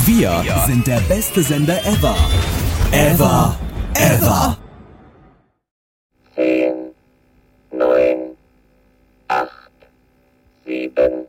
Wir sind der beste Sender ever. Ever. 10, 9, 8, 7,